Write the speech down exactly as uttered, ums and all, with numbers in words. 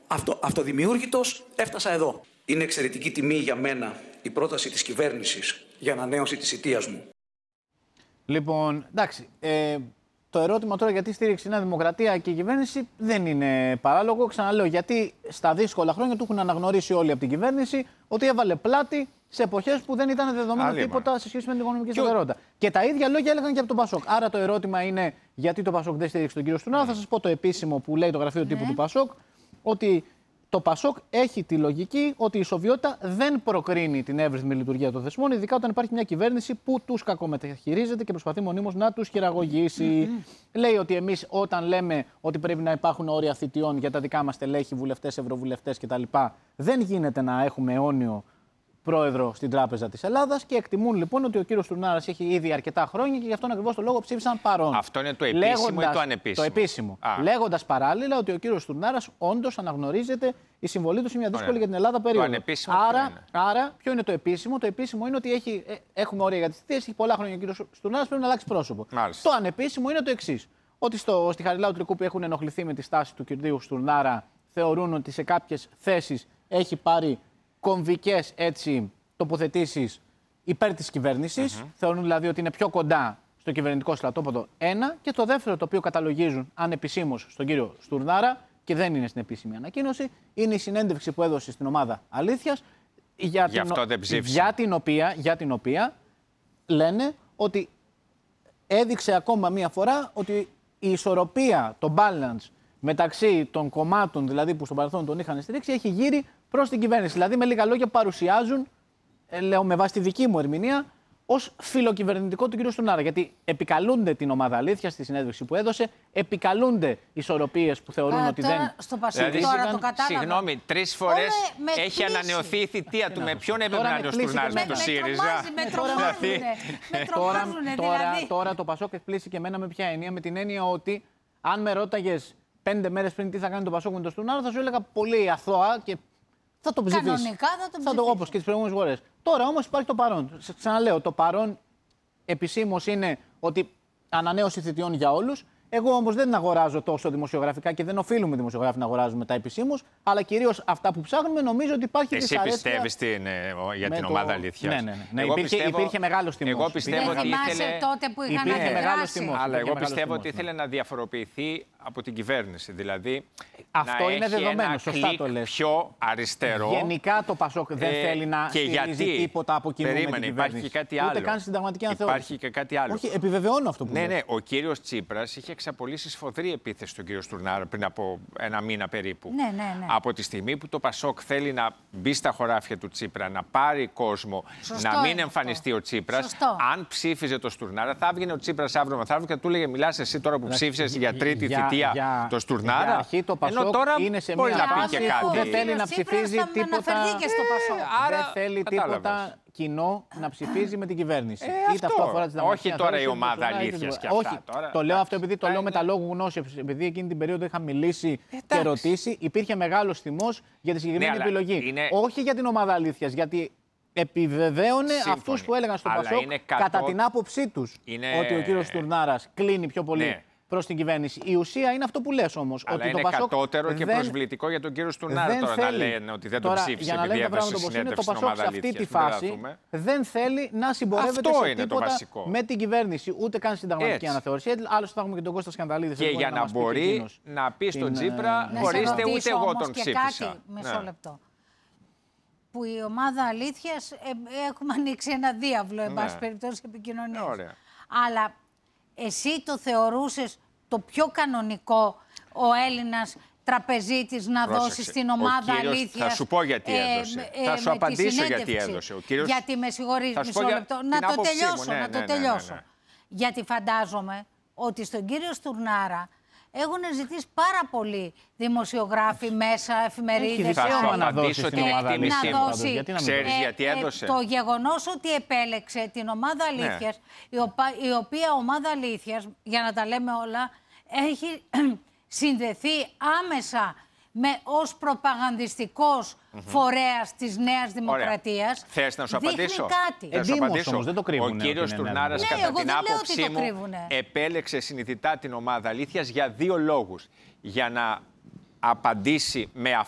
αυτο, αυτοδημιούργητος έφτασα εδώ. Είναι εξαιρετική τιμή για μένα η πρόταση της κυβέρνησης για ανανέωση της θητείας μου. Λοιπόν, εντάξει, ε, το ερώτημα τώρα γιατί στήριξε η Νέα Δημοκρατία και η κυβέρνηση δεν είναι παράλογο. Ξαναλέω, γιατί στα δύσκολα χρόνια του έχουν αναγνωρίσει όλοι από την κυβέρνηση ότι έβαλε πλάτη σε εποχές που δεν ήταν δεδομένο Άλλη τίποτα μα. σε σχέση με την οικονομική σταθερότητα. Και... και τα ίδια λόγια έλεγαν και από τον Πασόκ. Άρα το ερώτημα είναι γιατί το Πασόκ δεν στήριξε τον κύριο Στουρνάρα. Mm. Θα σας πω το επίσημο που λέει το γραφείο τύπου mm. του Πασόκ, ότι το Πασόκ έχει τη λογική ότι η ισοβιότητα δεν προκρίνει την εύρυθμη λειτουργία των θεσμών, ειδικά όταν υπάρχει μια κυβέρνηση που τους κακομεταχειρίζεται και προσπαθεί μονίμως να τους χειραγωγήσει. Mm-hmm. Λέει ότι εμείς όταν λέμε ότι πρέπει να υπάρχουν όρια θητιών για τα δικά μας στελέχη, βουλευτές, ευρωβουλευτές κτλ., δεν γίνεται να έχουμε αιώνιο πρόεδρο στην Τράπεζα της Ελλάδας και εκτιμούν λοιπόν ότι ο κύριος Στουρνάρας έχει ήδη αρκετά χρόνια και γι' αυτόν ακριβώς το λόγο ψήφισαν παρόν. Αυτό είναι το επίσημο λέγοντας, ή το ανεπίσημο? Το επίσημο. Λέγοντας παράλληλα ότι ο κύριος Στουρνάρας όντως αναγνωρίζεται η συμβολή του σε μια δύσκολη για την Ελλάδα περίοδο. Το ανεπίσημο άρα, ποιο είναι? άρα, ποιο είναι το επίσημο? Το επίσημο είναι ότι έχει, έχουμε όρια για τις θητείες, έχει πολλά χρόνια ο κύριος Στουρνάρας, πρέπει να αλλάξει πρόσωπο. Μάλιστα. Το ανεπίσημο είναι το εξής. Ότι στο, στη Χαριλάου Τρικούπη έχουν ενοχληθεί με τη στάση του κυρίου Στουρνάρα, θεωρούν ότι σε κάποιες θέσεις έχει πάρει κομβικές έτσι τοποθετήσεις υπέρ της κυβέρνησης. Mm-hmm. Θεωρούν δηλαδή ότι είναι πιο κοντά στο κυβερνητικό στρατόπεδο. Ένα. Και το δεύτερο, το οποίο καταλογίζουν ανεπισήμως στον κύριο Στουρνάρα και δεν είναι στην επίσημη ανακοίνωση, είναι η συνέντευξη που έδωσε στην ομάδα Αλήθειας, για, για, την, αυτό δεν για, την οποία, για την οποία λένε ότι έδειξε ακόμα μία φορά ότι η ισορροπία, το balance μεταξύ των κομμάτων δηλαδή που στο παρελθόν τον είχαν στηρίξει έχει γύρει προς την κυβέρνηση. Δηλαδή με λίγα λόγια παρουσιάζουν, λέω με βάση τη δική μου ερμηνεία, ως φιλοκυβερνητικό του κ. Στουρνάρα. Γιατί επικαλούνται την ομάδα Αλήθειας στη συνέντευξη που έδωσε, επικαλούνται ισορροπίες που θεωρούν Α, ότι τώρα, δεν. Στο Πασόκ τώρα το κατάλαβα. Συγγνώμη, τρεις φορές με έχει κλείσει. ανανεωθεί η θητεία του. Με ποιον έπρεπε να είναι ο Στουρνάρας? Με το ΣΥΡΙΖΑ? Με τρομάζουνε. Με τρομάζουνε δηλαδή. Τώρα το Πασόκ εκπλήσει και εμένα με ποια έννοια? Με την έννοια ότι αν με ρώταγες πέντε μέρες πριν τι θα κάνει το Πασόκ με τον Στουρνάρα, θα σου έλεγα πολύ αθώα και θα το ψηφίσει. Κανονικά θα το ψηφίσει. Όπως και τις προηγούμενες φορές. Τώρα όμως υπάρχει το παρόν. Ξαναλέω, το παρόν επισήμως είναι ότι ανανέωση θητιών για όλους. Εγώ όμως δεν αγοράζω τόσο δημοσιογραφικά και δεν οφείλουμε δημοσιογράφοι να αγοράζουμε τα επισήμως, αλλά κυρίως αυτά που ψάχνουμε. Νομίζω ότι υπάρχει δυσαρέσκεια. Εσύ πιστεύεις την, για την το... ομάδα Αλήθειας? Ναι, ναι, ναι. ναι. Υπήρχε, πιστεύω... υπήρχε μεγάλος τιμός. Εγώ πιστεύω ότι ήθελε... τότε που είχαν αντιδράσει. Αλλά εγώ πιστεύω τιμός, ότι ήθελε ναι. να διαφοροποιηθεί από την κυβέρνηση. Δηλαδή αυτό να είναι έχει δεδομένο. Ένα σωστά το λες. Πιο αριστερό. Γενικά το Πασόκ δεν ε, θέλει να στηρίζει τίποτα από κοινού με την κυβέρνηση. Υπάρχει κάτι άλλο. Ούτε καν συνταγματική αναθεώρηση. Υπάρχει και κάτι άλλο. Όχι, επιβεβαιώνω αυτό που ναι, λες. ναι, ο κύριος Τσίπρας είχε εξαπολύσει σφοδρή επίθεση στον κύριο Στουρνάρα πριν από ένα μήνα περίπου. Ναι, ναι, ναι. Από τη στιγμή που το Πασόκ θέλει να μπει στα χωράφια του Τσίπρα, να πάρει κόσμο, Σωστό να μην εμφανιστεί αυτό. ο Τσίπρας, Σωστό. αν ψήφιζε το Στουρνάρα, θα έβγαινε ο Τσίπρας αύριο μεθαύριο και θα του έλεγε: μιλάς εσύ τώρα που ψήφισες για τρίτη για, θητεία για, το Στουρνάρα. Για αρχή το Πασόκ είναι σε μια φάση που δεν θέλει να ψηφίζει τίποτα. Δεν θέλει τίποτα κοινό να ψηφίζει με την κυβέρνηση. Ε, Είτε αυτό αφορά τις όχι τώρα η ομάδα Αλήθειας και αυτά. Όχι, τώρα, το λέω αυτό επειδή το λέω με τα λόγου γνώση. Επειδή εκείνη την περίοδο είχα μιλήσει και ρωτήσει, υπήρχε μεγάλος θυμός για τη συγκεκριμένη ναι, επιλογή. Είναι... Όχι για την ομάδα Αλήθειας, γιατί επιβεβαίωνε αυτούς που έλεγαν στο Πασόκ κατώ... κατά την άποψή τους είναι... ότι ο κύριος Στουρνάρας κλείνει πιο πολύ. Ναι. Προς την κυβέρνηση. Η ουσία είναι αυτό που λες όμως. Αλλά ότι είναι το Πασόκ κατώτερο δεν... και προσβλητικό για τον κύριο Στουρνάρα τώρα θέλει. Να λένε ότι δεν τώρα, τον ψήφισε για να επειδή λέμε έδωσε το συνέντευξη στην Πασόκ ομάδα σε αυτή Αλήθειας. τη φάση δεν θέλει να συμπορεύεται αυτό σε είναι τίποτα το με την κυβέρνηση. Ούτε καν συνταγματική αναθεώρηση. Άλλωστε θα έχουμε και τον Κώστα Σκανδαλίδη. Και για να μπορεί να πει στον Τσίπρα, ορίστε ούτε εγώ τον ψήφισα. Μισό λεπτό. Που η ομάδα Αλήθειας έχουμε ανοίξει ένα διάβλο, εν πάση περιπτώσει, επικοινωνίας. Αλλά εσύ το θεωρούσες το πιο κανονικό ο Έλληνας τραπεζίτης να Πρόσεξε. δώσει στην ομάδα κύριος, Αλήθειας. Θα σου πω γιατί έδωσε. Ε, ε, θα σου απαντήσω γιατί έδωσε. Ο κύριος... Γιατί με συγχωρείς μισό λεπτό. Να το τελειώσω, ναι, να το ναι, τελειώσω. Ναι, ναι, ναι. Γιατί φαντάζομαι ότι στον κύριο Στουρνάρα έχουν ζητήσει πάρα πολλοί δημοσιογράφοι μέσα, εφημερίδες. Θα σου απαντήσω την εκτίμησή μου. Ξέρεις γιατί έδωσε. Το γεγονός ότι επέλεξε την ομάδα Αλήθειας, ναι. η οποία ομάδα Αλήθειας, για να τα λέμε όλα, έχει συνδεθεί άμεσα με ως προπαγανδιστικός mm-hmm. φορέας της Νέας Δημοκρατίας. Θες να σου απαντήσω? Κάτι. Ε, Εντύμως όμως, δεν το κρύβουνε. Ο κύριος Στουρνάρας, ναι, κατά την άποψή μου, κρύβουνε. επέλεξε συνειδητά την ομάδα Αλήθειας για δύο λόγους. Για να απαντήσει με